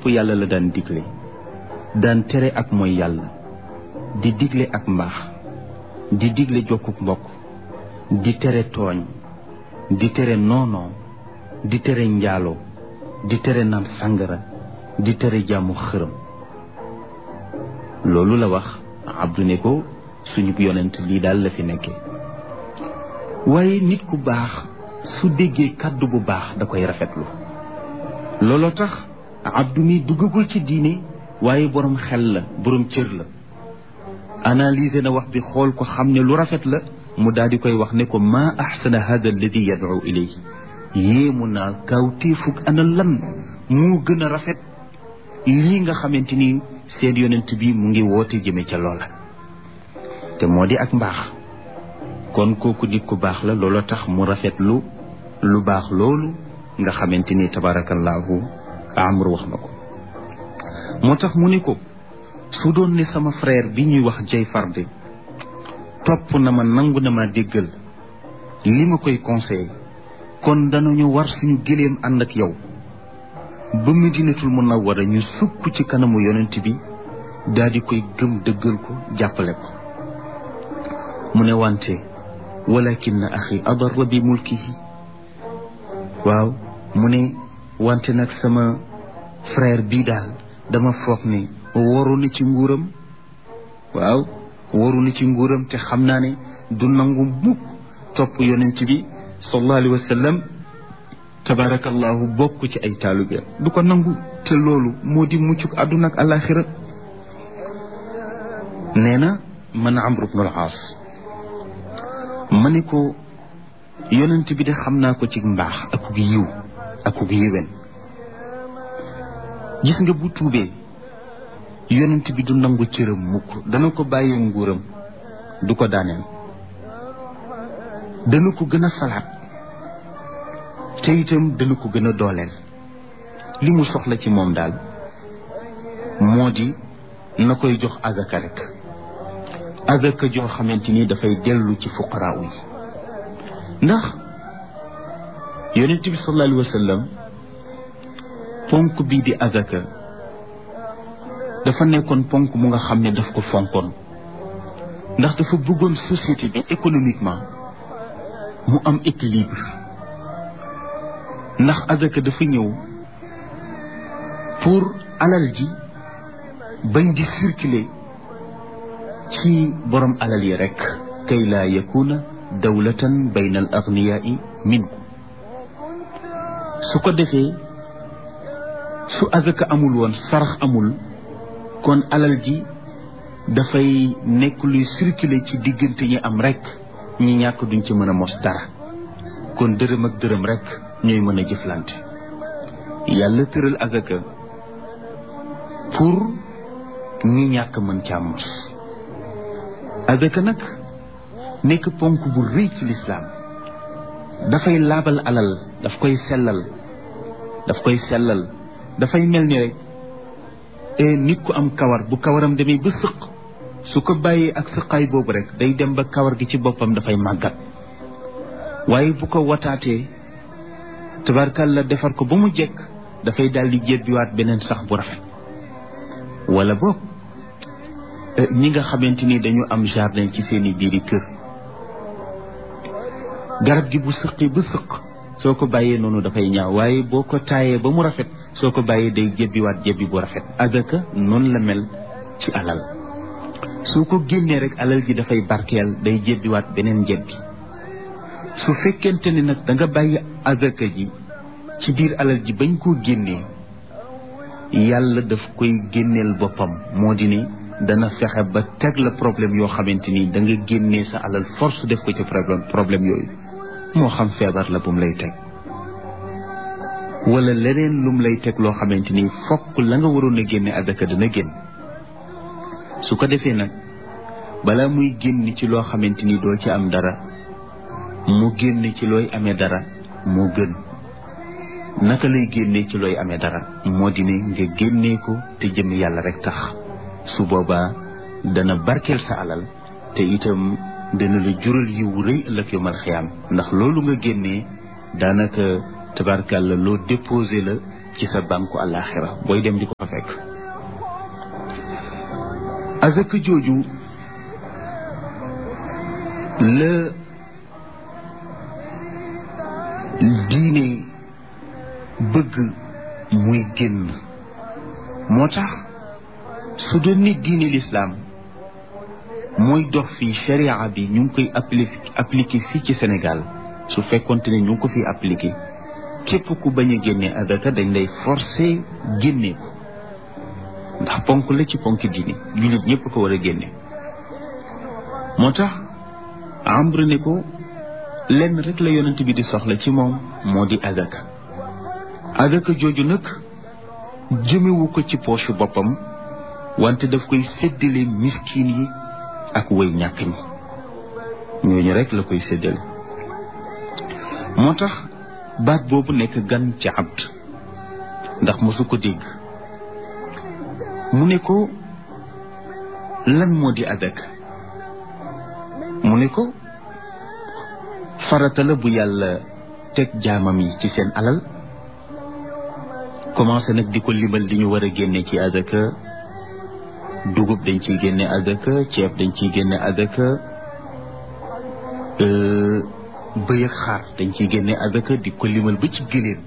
topp yàlla la daan digle daan tere ak mooy yàlla di digle ak mbaax di digle jokkuk mbokk di tere tooñ di tere noonoo di tere njaaloo di tere naan sàngara di tere jaamu xërëm loolu la wax Abdu ne ko suñu yonent lii daal la fi nekkee waaye nit ku baax su déggee kàddu bu baax da koy rafetlu looloo tax Abdu mi duggagul ci diine waaye borom xel la borom cër la analyser na wax bi xool ko xam ne lu rafet la mu daal di koy wax ne ko maa axsana hada alladi yad'u ilayhi yéemu naa kawtéefug ana lan moo gën a rafet lii nga xamante ni seen yonent bi mu ngi woote jëme ca loola te moo di ak mbaax kon kooku nit ku baax la looloo tax mu rafetlu lu baax loolu nga xamante ni tabarakallahu Amr wax na ko moo tax mu ni ko su doon ne sama frère bi ñuy wax Jayfar de topp na ma nangu na ma déggal li ma koy conseillé kon danañu war suñu gëléem ànd ak yow ba Madinatul Munawwara ñu sukk ci kanamu yonent bi daal di koy gëm dëggal ko jàppale ko mu ne wante walakin axi adarra bi mulkihi waaw mu ne wante nag sama frère bii daal dama foog ne waru na ci nguuram waaw waru na ci nguuram te xam naa ne du nangu mukk topp yonent bi sallallahu alayhi wa sallam tabarakallahu bokk ci ay taalibe du ko nangu te loolu moo di muccuk àdduna ak àllaaxira nee na man Amr ibn al-Aas ma ne ko yonent bi de xam naa ko ci mbaax akuk yiw akuk yiwen gis nga bu tuubee yonent bi du nangu cëram mukk dana ko bàyyee nguuram du ko daaneel dana ko gën a falaat te itam dana ko gën a dooleel li mu soxla ci moom daal moo di na koy jox azaka rek azaka joo xamante ni dafay dellu ci fuqaraa yi ndax yonent bi sallallahu alayhi wa sallam ponk bii di azaka dafa nekkoon ponk mu nga xam ne daf ko fonkoon ndax dafa bëggoon société bi économiquement mu am équilibre ndax azaka dafa ñëw pour alal ji bañ di circuler ci borom alal yi rek kay laa yakuna dawlatan bayna al agniyaai minkum su ko defee su azaka amul woon sarax amul kon alal ji dafay nekk luy circuler ci diggante ñi am rek ñi ñàkk duñ ci mën a mos dara kon dërëm ak dërëm rek ñooy mën a jëflante yàlla tëral azaka pour ñi ñàkk mën caa mos azaka nag nekk ponk bu rëy ci lislaam dafay laabal alal daf koy sellal dafay mel ni rek nit ku am kawar bu kawaram demee ba sëq su ko bàyyee ak sëqaay boobu rek day dem ba kawar gi ci boppam dafay màggat waaye bu ko wataatee tabarkalla defar ko ba mu jekk dafay daal di jébbiwaat beneen sax bu rafet wala boog ñi nga xamante ni dañu am jardin ci seeni biiri kër garab gi bu sëqee ba sëq soo ko bàyyee noonu dafay ñaaw waaye boo ko taayee ba mu rafet soo ko bàyyee day jébbiwaat jébbi bu rafet azaka noonu la mel ci alal soo ko génnee rek alal ji dafay barkeel day jébbiwaat beneen jébbi su fekkente ni nag da nga bàyyi azaka ji ci biir alal ji bañ koo génnee yàlla daf koy génneel boppam moo di ni dana fexe ba teg la problème yoo xamante ni da nga génnee sa alal force def ko ci problème yooyu moo xam feebar la bu mu lay teg wala leneen lum lay teg loo xamante ni fokk la nga waroon a génne azaka dana génn su ko defee nag balaa muy génn ci loo xamante ni doo ci am dara mu génn ci looy amee dara moo gën naka lay génnee ci looy amee dara moo di ne nga génnee ko te jëm yàlla rek tax su boobaa dana barkeel sa alal te itam dana la jural yiw rëy ëllëg yawmal xiyaam ndax loolu nga génnee daanaka tabarkàlla loo déposé la ci sa banku àllaaxira booy dem di ko fa fekk. azaka jooju la diine bëgg muy génn. moo tax su doon ni diine l'islam mooy dox fii sharia bi ñu ngi koy appliqué fii ci Sénégal, su fekkonte ne ñu ngi ko fi appliqué, képp ku bañ a génne azaka dañ lay forcé génne ko, ndax ponk la ci ponk diine, jullit ñëpp ko war a génne. moo tax Amr ne ko lenn rek la yonent bi di soxla ci moom, moo di azaka. azaka jooju nag jëmewu ko ci poche boppam, wante daf koy séddale miskin yi ak way ñàkk ñi, ñooñu rek la koy séddale. moo tax baat boobu nekk gan ci abd, ndax mosu ko dégg. mu ne ko lan moo di azaka? mu ne ko farata la bu yàlla teg jaamam yi ci seen alal. commencé nag di ko limal di ñu war a génne ci azaka. dugub dañ ciy génne azaka, ceeb dañ ciy génne azaka, bëy ak xar dañ ciy génne azaka, di ko limal ba ci gëléem.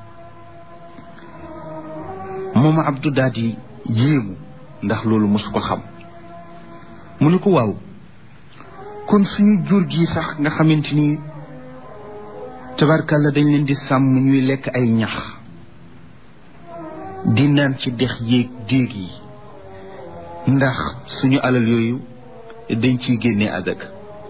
moom Abdou daal di yéemu ndax loolu mosu ko xam. mu ne ko waaw, kon suñu jur gi sax nga xamante ni tabarkàlla dañ leen di sàmm ñuy lekk ay ñax di naan ci dex yéeg déeg yi, ndax suñu alal yooyu dañ ciy génne azaka?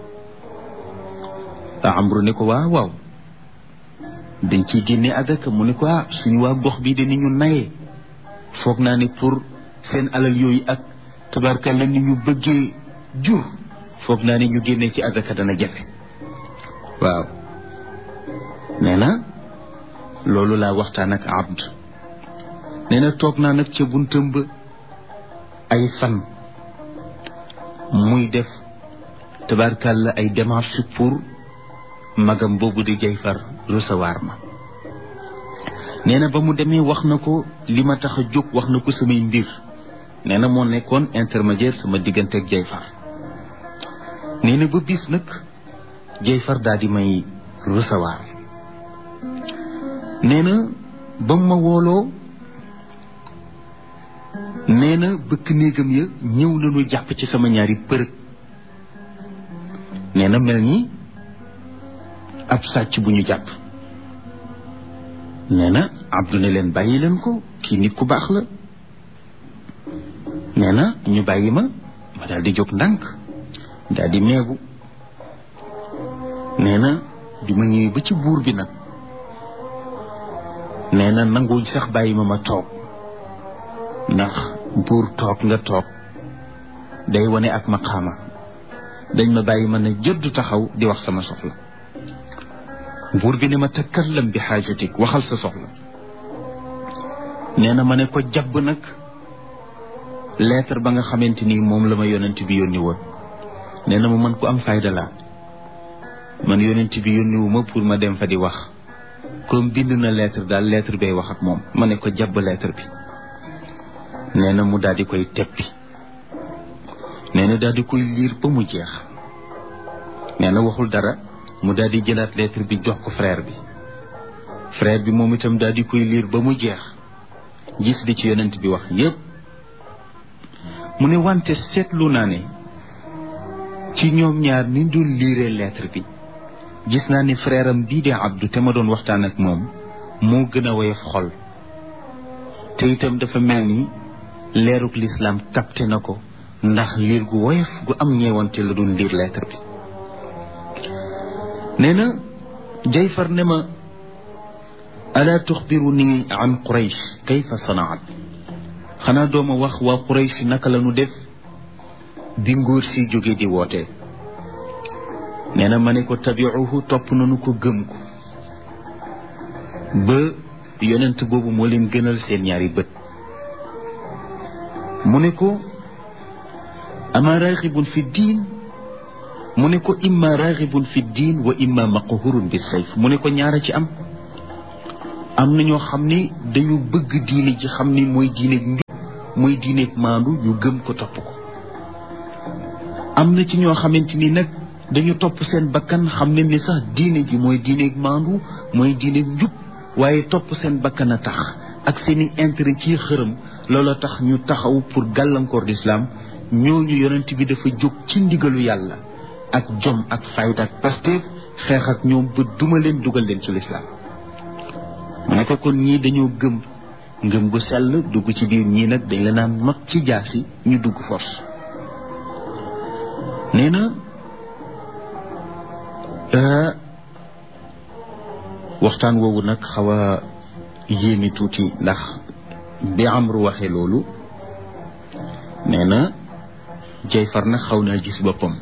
Amru ne ko waaw dañ ciy génne azaka. mu ne ko suñu waa gox bi de ni ñu nayee, foog naa ne pour seen alal yooyu ak tabarkalla ni ñu bëggee jur, foog naa ne ñu génne ci azaka dana jafe. waaw nee na loolu laa waxtaan ak Abd. nee na toog naa nag ca buntam ba ay fan muy def tabarkalla ay démarches pour magam boobu di Jayfar recevoir ma. nee na ba mu demee wax na ko li ma tax a jóg, wax na ko samay mbir. nee na moo nekkoon intermédiaire sama diggante ak Jayfar. nee na ba bis nag Jayfar daal di may recevoir. nee na ba mu ma wooloo, nee na bëkk néegam ya ñëw nañu jàpp ci sama ñaari përëg. nee na mel ni ab sàcc bu ñu jàpp. nee na Abdou ne leen bàyyi leen ko, kii nit ku baax la. nee na ñu bàyyi ma daal di jóg ndànk daal di meebu. nee na bi ma ñëwee ba ci buur bi nag, nee na nanguwuñ sax bàyyi ma toog, ndax buur toog nga toog day wane ak maqaama. dañ ma bàyyi ma ne jëdd taxaw di wax sama soxla. buur bi ne ma takallam bi xaajatik, waxal sa soxla. nee na ma ne ko jabb nag lettre ba nga xamante ni moom la ma yonent bi yónni woon. nee na ma man ku am fayda laa, man yonent bi yónni wu ma pour ma dem fa di wax, comme bind na lettre daal lettre bay wax ak moom. ma ne ko jabb lettre bi. nee na mu daal di koy teppi. nee na daal di koy liir ba mu jeex. nee na waxul dara, mu daal di jëlaat lettre bi jox ko frère bi. frère bi moom itam daal di koy liir ba mu jeex, gis li ci yonent bi wax yépp. mu ne wante seetlu naa ne ci ñoom ñaar ni doon liiree lettre bi, gis naa ni frère am bii de Abdou te ma doon waxtaan ak moom moo gën a woyof xol, te itam dafa mel ni leeruk l'islam capté na ko, ndax liir gu woyof gu am ñeewante la doon liir lettre bi. nee na Jayfar ne ma alaa tuxbiruni an Quraysh kayfa sanaat, xanaa dooma wax waa Quraysh naka la ñu def bi ngóor si jóge di woote. nee na ma ne ko tabiuhu, topp nañu ko gëm ko ba yonent boobu moo leen gënal seen ñaari bët. mu ne ko ama raxibun fi diin, mu ne ko imma raxibun fi diin wa imma maqhurun bi sayf. mu ne ko ñaara ci am, am na ñoo xam ne dañu bëgg diine ji xam ni mooy diineeg njub mooy diineeg maandu ñu gëm ko topp ko. am na ci ñoo xamante ni nag dañu topp seen bakkan xam ne ni sax diine ji mooy diineeg maandu mooy diineeg njub waaye topp seen bakkan a tax ak seeni intérêt ci xërëm loola tax ñu taxaw pour gàllankoor l'islam. ñooñu yonent bi dafa jóg ci ndigalu yàlla ak jom ak fayda ak pasteef xeex ak ñoom ba duma leen dugal leen ci l'islam. mu ne ko kon ñii dañoo gëm ngëm gu sell dugg ci biir ñii nag dañ la naan not ci jaasi ñu dugg force. nee na waxtaan woowu nag xaw a yéemi tuuti ndax bi Amru waxee loolu nee na Jayfar nag xaw naa gis boppam.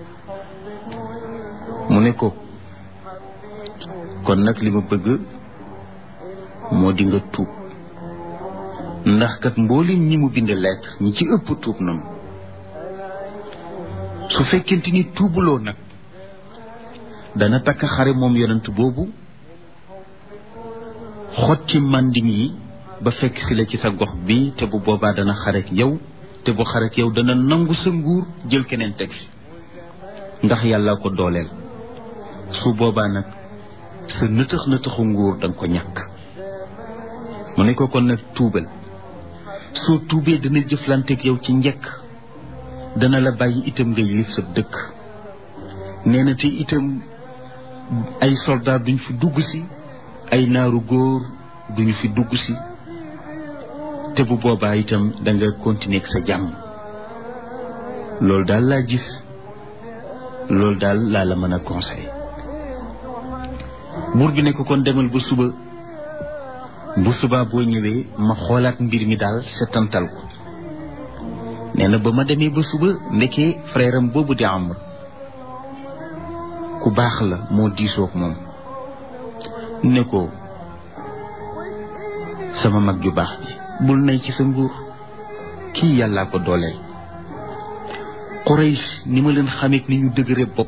mu ne ko kon nag li ma bëgg moo di nga tuub ndax kat mboolem ñi mu bind lettre ñi ci ëpp tuub nañu. su fekkente ni tuubuloo nag dana takk xare moom yonent boobu xotti manding yi ba fekk si la ci sa gox bi te bu boobaa dana xarek yow te bu xarek yow dana nangu sa nguur jël keneen teg fi ndax yàlla ko dooleel. su boobaa nag sa nëtëxu nguur danga ko ñàkk. mu ne ko kon nag tuubal soo tuubee dana jëflanteeg yow ci njëkk dana la bàyyi itam ngay lif sa dëkk. nee na te itam ay soldat duñ fi dugg si ay naaru góor duñu fi dugg si te bu boobaa itam danga continuer ak sa jàmm. loolu daal laa gis loolu daal laa la mën a conseil. buur bi ne ko kon demal ba suba bu subaa boo ñëwee ma xoolaat mbir mi daal setantal ko. nee na ba ma demee ba suba ndekee frère am boobu di Amr ku baax la moo diisoog moom ne ko sama mag ju baax ji bul nay ci sa nguur kii yàllaa ko dooleel. Quraysh ni ma leen xamee ni ñu dëgëre bopp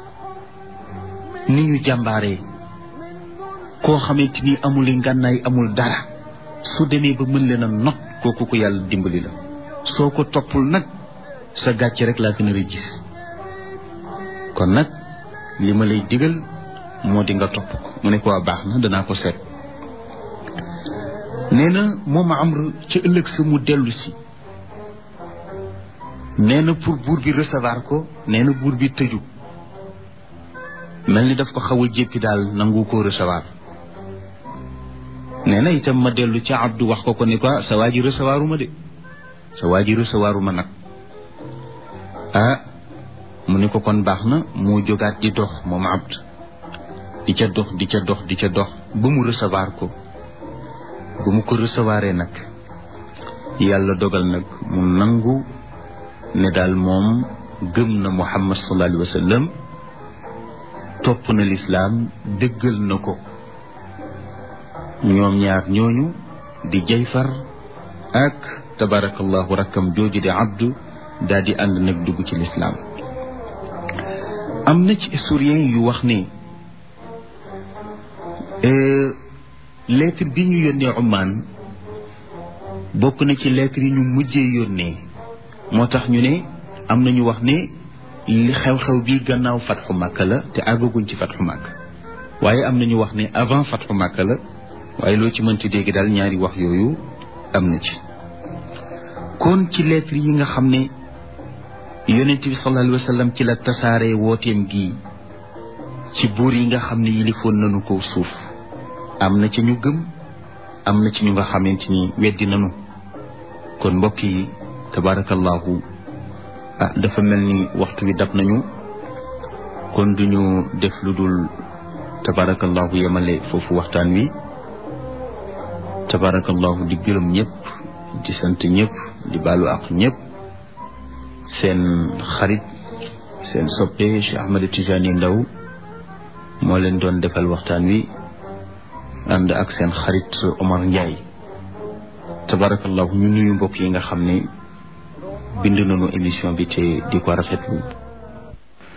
ni ñu jàmbaaree koo xamante ni amul ngànnaay amul dara su demee ba mën leen a not kooku ko yàlla dimbali la. soo ko toppul nag sa gàcce rek laa gën a gis. kon nag li ma lay digal moo di nga topp ko. mu ne ko waa baax na danaa ko seet. nee na moom Amr ci ëllëg sa mu dellu si. nee na pour buur bi recevoir ko nee na buur bi tëju mel ni daf ko xaw a jéppi daal nangu ko recevoir. nee na itam ma dellu ci Abdu wax ko ne ko sa waa ji recevoiruma de sa waa ji recevoiruma nag. mu ne ko kon baax na moo jógaat di dox moom Abd di ca dox di ca dox di ca dox ba mu recevoir ko. ba mu ko recevoiree nag yàlla dogal nag mu nangu ne daal moom gëm na Muhammad sallallahu alayhi wa sallam topp na lislaam dëggal na ko. ñoom ñaar ñooñu di Jayfar ak tabarakallahu rakkam jooju di Abdu daal di ànd nag dugg ci lislaam. am na ci historien yu wax ne lettre bi ñu yónnee Oman bokk na ci lettre yi ñu mujjee yónnee. moo tax ñu ne am na ñu wax ne li xew-xew bi gannaaw fatxu Makka la te àggaguñ ci fatxu Makka waaye am na ñu wax ne avant fatxu Makka la waaye loo ci mënti dégg daal ñaari wax yooyu am na ci. kon ci lettre yi nga xam ne yonent bi sallallahu alayhi wa sallam ci la tasaare wooteem gi ci buur yi nga xam ne yilifoon nañu ko suuf am na ci ñu gëm am na ci ñu nga xamante ni weddi nañu. kon mbokk yi tabarakallahu dafa mel ni waxtu wi dab nañu kon duñu def lu dul tabarakallahu yemale foofu waxtaan wi. tabarakallahu di gërëm ñëpp di sant ñëpp di baalu ak ñëpp. seen xarit seen soppe Cheikh Ahmed Tidiane Ndao moo leen doon defal waxtaan wi ànd ak seen xarit Omar Ndiaye. tabarakallahu ñu nuyu mbokk yi nga xam ne bind nañu émission bi te di ko rafetlu